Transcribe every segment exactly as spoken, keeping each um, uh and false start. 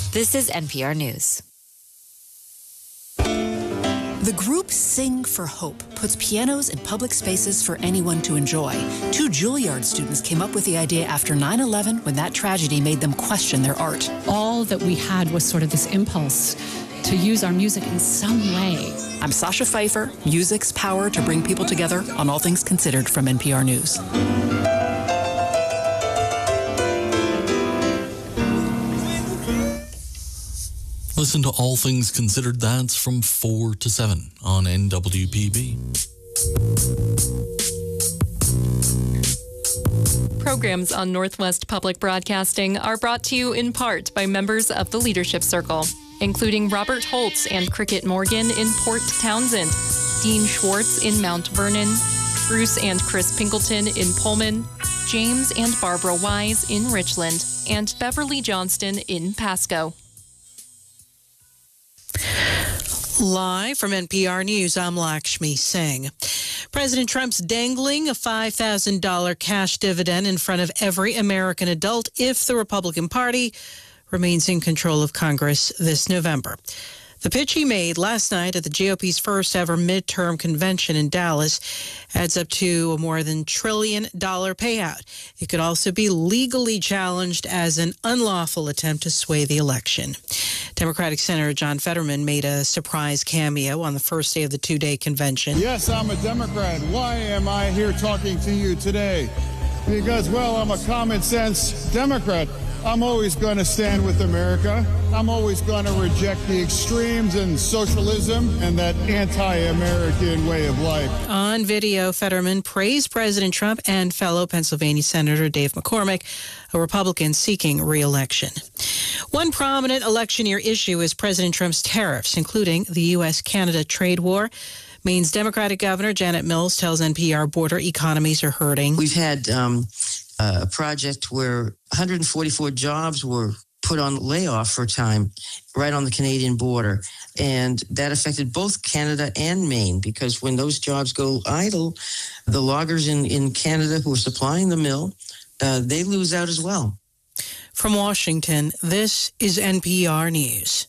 This is N P R News. The group Sing for Hope puts pianos in public spaces for anyone to enjoy. Two Juilliard students came up with the idea after nine eleven when that tragedy made them question their art. All that we had was sort of this impulse to use our music in some way. I'm Sasha Pfeiffer. Music's power to bring people together on All Things Considered from N P R News. Listen to All Things Considered. That's from four to seven on N W P B. Programs on Northwest Public Broadcasting are brought to you in part by members of the Leadership Circle, including Robert Holtz and Cricket Morgan in Port Townsend, Dean Schwartz in Mount Vernon, Bruce and Chris Pinkleton in Pullman, James and Barbara Wise in Richland, and Beverly Johnston in Pasco. Live from N P R News, I'm Lakshmi Singh. President Trump's dangling a five thousand dollars cash dividend in front of every American adult if the Republican Party remains in control of Congress this November. The pitch he made last night at the G O P's first ever midterm convention in Dallas adds up to a more than trillion dollar payout. It could also be legally challenged as an unlawful attempt to sway the election. Democratic Senator John Fetterman made a surprise cameo on the first day of the two-day convention. Yes, I'm a Democrat. Why am I here talking to you today? Because, well, I'm a common sense Democrat. I'm always going to stand with America. I'm always going to reject the extremes and socialism and that anti-American way of life. On video, Fetterman praised President Trump and fellow Pennsylvania Senator Dave McCormick, a Republican seeking re-election. One prominent election year issue is President Trump's tariffs, including the U S Canada trade war. Maine's Democratic Governor Janet Mills tells N P R border economies are hurting. We've had um, a project where one hundred forty-four jobs were put on layoff for a time right on the Canadian border. And that affected both Canada and Maine, because when those jobs go idle, the loggers in, in Canada who are supplying the mill, uh, they lose out as well. From Washington, this is N P R News.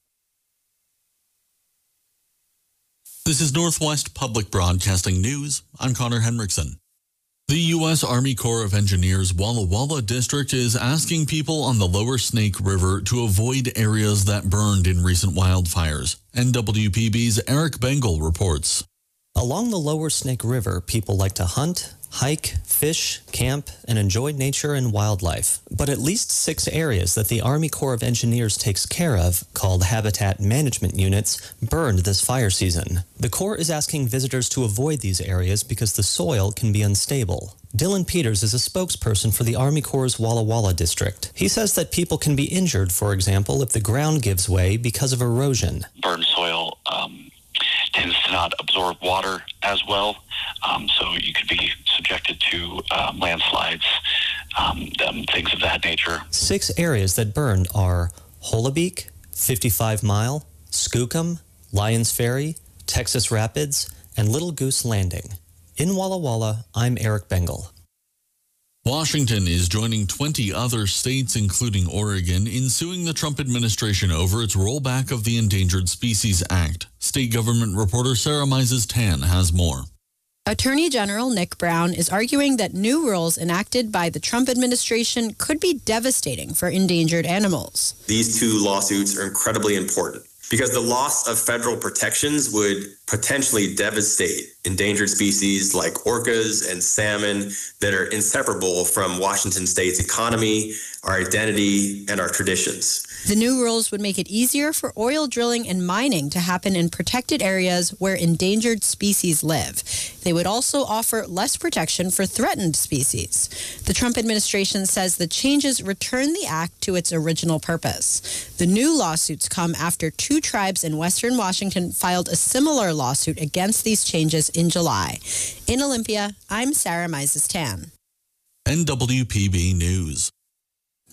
This is Northwest Public Broadcasting News. I'm Connor Henriksen. The U S Army Corps of Engineers Walla Walla District is asking people on the lower Snake River to avoid areas that burned in recent wildfires. N W P B's Eric Bengal reports. Along the lower Snake River, people like to hunt, hike, fish, camp, and enjoy nature and wildlife. But at least six areas that the Army Corps of Engineers takes care of, called Habitat Management Units, burned this fire season. The Corps is asking visitors to avoid these areas because the soil can be unstable. Dylan Peters is a spokesperson for the Army Corps' Walla Walla district. He says that people can be injured, for example, if the ground gives way because of erosion. Burned soil um, tends to not absorb water as well, um, so you could be subjected to um, landslides, um, um, things of that nature. Six areas that burned are Holobeek, fifty-five mile, Skookum, Lions Ferry, Texas Rapids, and Little Goose Landing. In Walla Walla, I'm Eric Bengal. Washington is joining twenty other states, including Oregon, in suing the Trump administration over its rollback of the Endangered Species Act. State government reporter Sarah Mises-Tan has more. Attorney General Nick Brown is arguing that new rules enacted by the Trump administration could be devastating for endangered animals. These two lawsuits are incredibly important because the loss of federal protections would potentially devastate endangered species like orcas and salmon that are inseparable from Washington State's economy, our identity, and our traditions. The new rules would make it easier for oil drilling and mining to happen in protected areas where endangered species live. They would also offer less protection for threatened species. The Trump administration says the changes return the act to its original purpose. The new lawsuits come after two tribes in western Washington filed a similar lawsuit against these changes in July. In Olympia, I'm Sarah Mises-Tan. N W P B News.